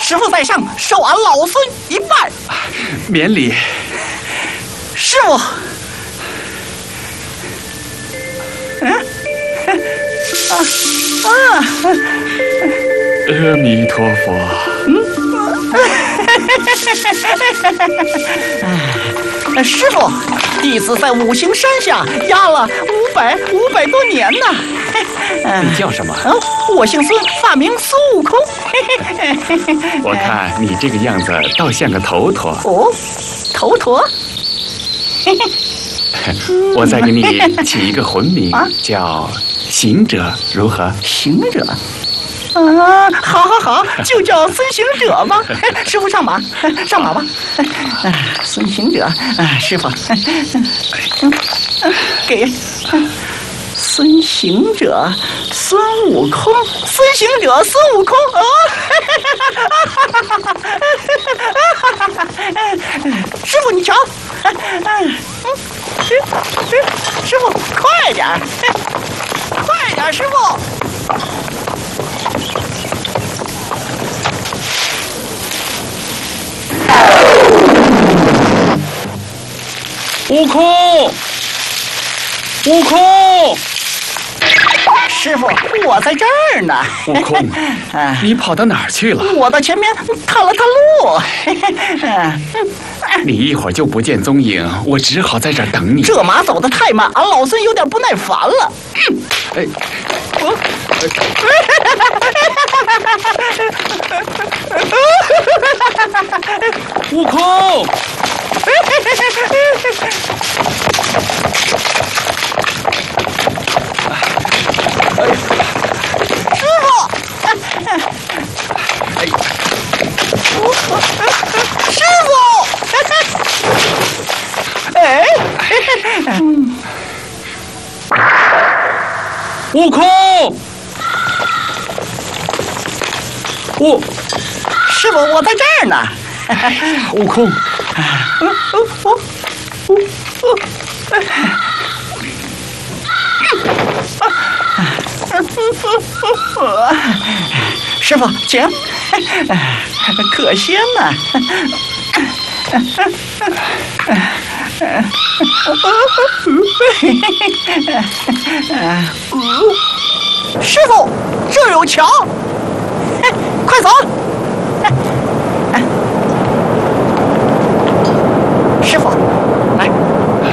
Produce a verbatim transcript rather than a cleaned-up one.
师傅在上，受俺老孙一拜。 免礼。 师傅。嗯，啊啊！ 阿弥陀佛。 嗯。师傅，弟子在五行山下压了五百五百多年呢。 你叫什么？ 嗯，我姓孙，法名孙悟空。 我看你这个样子倒像个头陀。 哦，头陀。 我再给你起一个魂名，啊、叫行者，如何？ 行者。啊，好，好，好，就叫孙行者吧。师傅上马，上马吧。啊，孙行者，啊，师傅，给孙行者，孙悟空，孙行者，孙悟空。哦，师傅你瞧，师师师傅快点，快点，师傅。 悟空，悟空， 师傅，我在这儿呢。 悟空，你跑到哪儿去了？ 我到前面探了探路。 你一会儿就不见踪影，我只好在这儿等你。 这马走得太慢，俺老孙有点不耐烦了。 哎， 我。 悟空。 师傅，师傅，哎， 悟空，悟， 师傅，我在这儿呢。 悟空。 师傅，请，可仙呐！师傅，这儿有桥，快走！